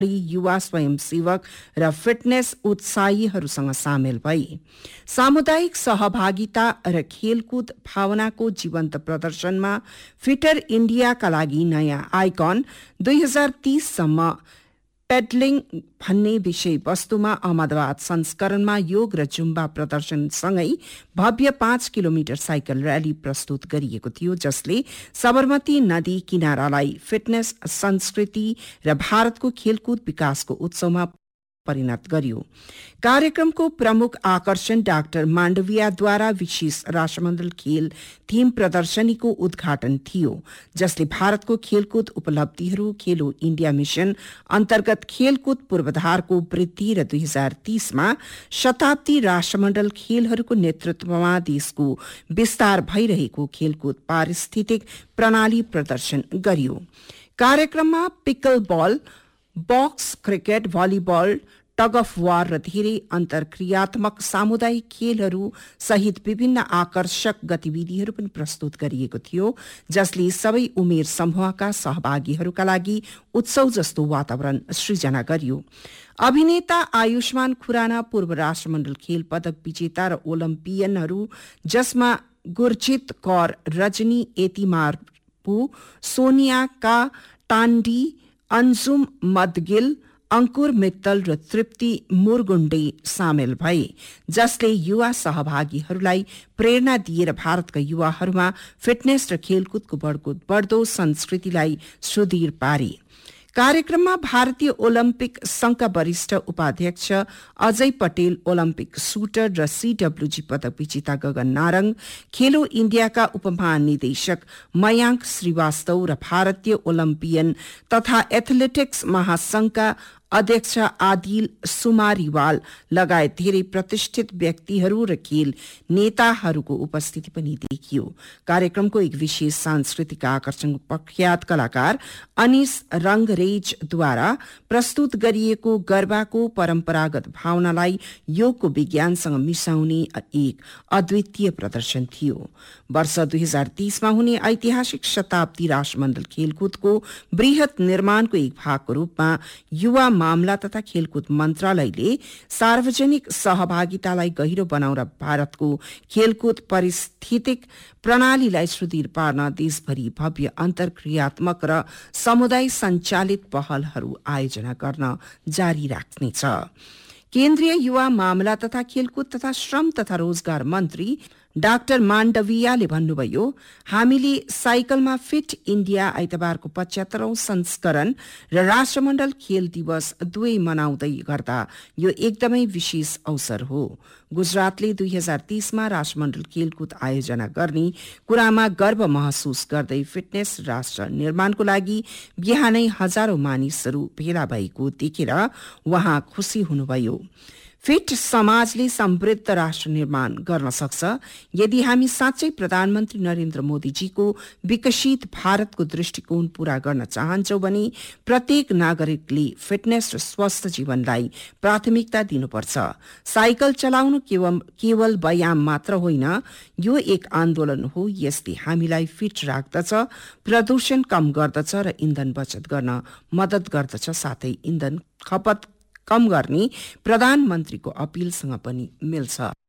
युवा स्वयंसेवक र फिटनेस उत्साहीहरूसँग सामेल भए। सामुदायिक सहभागिता र खेलकुद भावनाको जीवन्त प्रदर्शनमा फिटर इन्डियाका लागि नयाँ आइकन 2030 सम्म पेडलिङ भन्ने विषय वस्तुमा अहमदाबाद संस्करणमा योग र जुम्बा प्रदर्शनसँगै भव्य 5 किलोमिटर साइकल र्याली प्रस्तुत गरिएको थियो, जसले साबरमती नदी किनारालाई फिटनेस, संस्कृति र भारतको खेलकुद विकासको उत्सवमा परिणत गर्यो। कार्यक्रमको प्रमुख आकर्षण डाक्टर माण्डवियाद्वारा विशेष राष्ट्रमण्डल खेल थीम प्रदर्शनीको उद्घाटन थियो, जसले भारतको खेलकुद उपलब्धिहरू, खेलो इण्डिया मिशन अन्तर्गत खेलकुद पूर्वाधारको वृद्धि र 2030मा शताब्दी राष्ट्रमण्डल खेलहरूको नेतृत्वमा देशको विस्तार भइरहेको खेलकुद पारिस्थितिक प्रणाली प्रदर्शन गरियो। कार्यक्रममा pickle ball, box, cricket, volleyball, tug of war र धेरै अन्तर्क्रियात्मक सामुदायिक खेलहरू सहित विभिन्न आकर्षक गतिविधिहरू पनि प्रस्तुत गरिएको थियो, जसले सबै उमेर समूहका सहभागीहरूका लागि उत्सव जस्तो वातावरण सृजना गर्यो। अभिनेता आयुष्मान खुराना पूर्व राष्ट्रमण्डल खेल पदक विजेता र ओलम्पियनहरू, जसमा गुरजित कौर, रजनी एतिमारपू, सोनिया टाण्डी, अन्जुम मदगिल, अंकुर मित्तल र तृप्ति मुरगुण्डे सामेल भए, जसले युवा सहभागीहरूलाई प्रेरणा दिएर भारतका युवाहरूमा फिटनेस र खेलकुदको बढ्दो संस्कृतिलाई सुदृढ पारे। कार्यक्रममा भारतीय ओलम्पिक संघका वरिष्ठ उपाध्यक्ष अजय पटेल, ओलम्पिक शूटर र सीडब्ल्यूजी पदक विजेता गगन नारंग, खेलो इण्डियाका उपमहानिदेशक मयांक श्रीवास्तव र भारतीय ओलम्पियन तथा एथलेटिक्स महासंघका अध्यक्ष आदिल सुमारीवाल लगायत धेरै प्रतिष्ठित व्यक्तिहरू र खेल नेताहरूको उपस्थिति पनि देखियो। कार्यक्रमको एक विशेष सांस्कृतिक आकर्षण प्रख्यात कलाकार अनिस रंगरेजद्वारा प्रस्तुत गरिएको गरबाको परम्परागत भावनालाई योगको विज्ञानसँग मिसाउने एक अद्वितीय प्रदर्शन थियो। वर्ष 2030मा हुने ऐतिहासिक शताब्दी राष्ट्रमण्डल खेलकुदको वृहत निर्माणको एक भागको रूपमा युवा मामला तथा खेलकुद मन्त्रालयले सार्वजनिक सहभागितालाई गहिरो बनाउन भारतको खेलकुद पारिस्थितिक प्रणालीलाई सुदृढ पार्न देशभरि भव्य अन्तर्क्रियात्मक र समुदाय सञ्चालित पहलहरू आयोजना गर्न जारी राख्नेछ। केन्द्रीय युवा मामला तथा खेलकुद तथा श्रम तथा रोजगार मन्त्री डाक्टर माण्डवियाले भन्नुभयो, हामीले साइकलमा फिट इण्डिया आइतबारको 75औं संस्करण र राष्ट्रमण्डल खेल दिवस दुवै मनाउँदै गर्दा यो एकदमै विशेष अवसर हो। गुजरातले 2030मा राष्ट्रमण्डल खेलकुद आयोजना गर्ने कुरामा गर्व महसुस गर्दै फिटनेस राष्ट्र निर्माणको लागि बिहानै हजारौं मानिसहरू भेला भएको देखेर उहाँ खुशी हुनुभयो। फिट समाजले समृद्ध राष्ट्र निर्माण गर्न सक्छ यदि हामी साँच्चै प्रधानमन्त्री नरेन्द्र मोदीजीको विकसित भारतको दृष्टिकोण पूरा गर्न चाहन्छौं भने प्रत्येक नागरिकले फिटनेस र स्वस्थ जीवनलाई प्राथमिकता दिनुपर्छ। साइकल चलाउनु केवल व्यायाम मात्र होइन, यो एक आन्दोलन हो। यसले हामीलाई फिट राख्दछ, प्रदूषण कम गर्दछ र इन्धन बचत गर्न मद्दत गर्दछ, साथै इन्धन खपत कम गर्ने प्रधानमन्त्रीको अपीलसँग पनि मिल्छ।